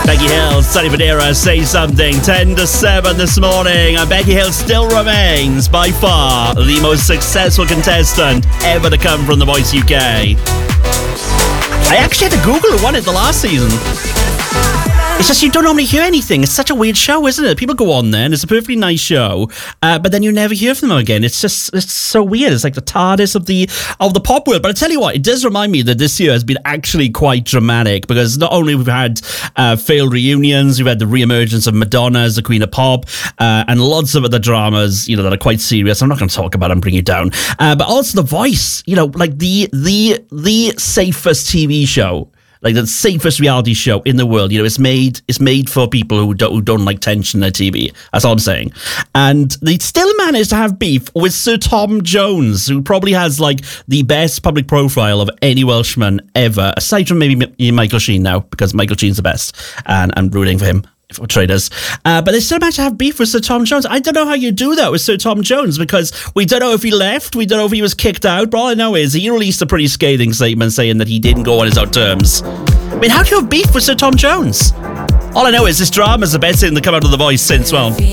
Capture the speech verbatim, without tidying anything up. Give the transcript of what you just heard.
Becky Hill, Sonny Fodera, Say Something, ten to seven this morning, and Becky Hill still remains by far the most successful contestant ever to come from The Voice U K. I actually had to Google who won it the last season. It's just you don't normally hear anything. It's such a weird show, isn't it? People go on there and it's a perfectly nice show, uh, but then you never hear from them again. It's just, it's so weird. It's like the TARDIS of the of the pop world. But I tell you what, it does remind me that this year has been actually quite dramatic, because not only we've had uh, failed reunions, we've had the re-emergence of Madonna as the Queen of Pop, uh, and lots of other dramas, you know, that are quite serious. I'm not going to talk about and bring you down, uh, but also The Voice. You know, like the the the safest T V show. Like the safest reality show in the world. You know, it's made it's made for people who don't, who don't like tension on T V. That's all I'm saying. And they still managed to have beef with Sir Tom Jones, who probably has like the best public profile of any Welshman ever, aside from maybe Michael Sheen now, because Michael Sheen's the best, and I'm rooting for him. For traders, uh, but they still managed to have beef with Sir Tom Jones. I don't know how you do that with Sir Tom Jones, because we don't know if he left, we don't know if he was kicked out, but all I know is he released a pretty scathing statement saying that he didn't go on his own terms. I mean, how do you have beef with Sir Tom Jones? All I know is this drama's the best thing to come out of The Voice since, well,